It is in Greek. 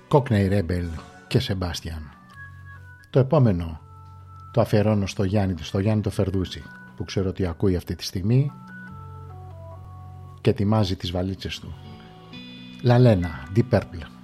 Cockney Rebel και Sebastian. Το επόμενο το αφιερώνω στο Γιάννη το Φερδούση, που ξέρω ότι ακούει αυτή τη στιγμή και ετοιμάζει τις βαλίτσες του. Λαλένα, Deep Purple.